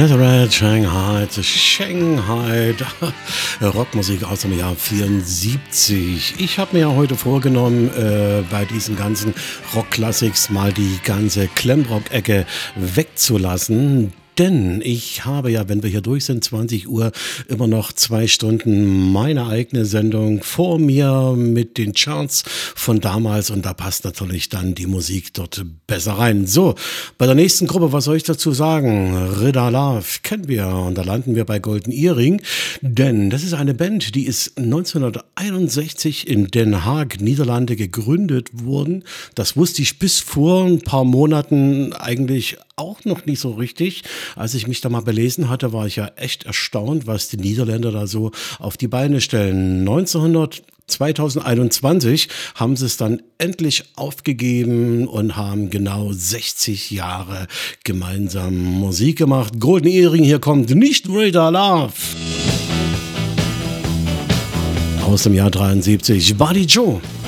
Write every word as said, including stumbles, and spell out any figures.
Red Shanghai, Shanghai, Rockmusik aus dem Jahr vierundsiebzig. Ich habe mir ja heute vorgenommen, äh, bei diesen ganzen Rock-Classics mal die ganze Glamrock-Ecke wegzulassen. Denn ich habe ja, wenn wir hier durch sind, zwanzig Uhr, immer noch zwei Stunden meine eigene Sendung vor mir mit den Charts von damals und da passt natürlich dann die Musik dort besser rein. So, bei der nächsten Gruppe, was soll ich dazu sagen? Rida Love kennen wir und da landen wir bei Golden Earring, denn das ist eine Band, die ist neunzehnhunderteinundsechzig in Den Haag, Niederlande gegründet worden. Das wusste ich bis vor ein paar Monaten eigentlich auch noch nicht so richtig. Als ich mich da mal belesen hatte, war ich ja echt erstaunt, was die Niederländer da so auf die Beine stellen. neunzehnhundert zweitausendeinundzwanzig haben sie es dann endlich aufgegeben und haben genau sechzig Jahre gemeinsam Musik gemacht. Golden Earring, hier kommt nicht Rida Love. Aus dem Jahr dreiundsiebzig, Buddy Joe.